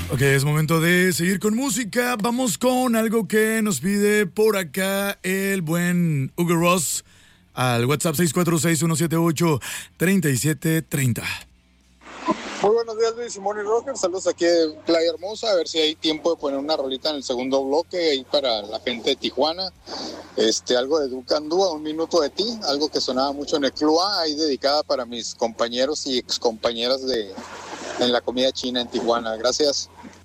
Ok, es momento de seguir con música. Vamos con algo que nos pide por acá el buen Hugo Ross al WhatsApp 646-178-3730. Muy buenos días, Luis Simón y Rocker. Saludos aquí de Playa Hermosa. A ver si hay tiempo de poner una rolita en el segundo bloque ahí para la gente de Tijuana. Algo de Ducandúa, Un Minuto de Ti, algo que sonaba mucho en el Club A, ahí dedicada para mis compañeros y excompañeras en la comida china en Tijuana. Gracias.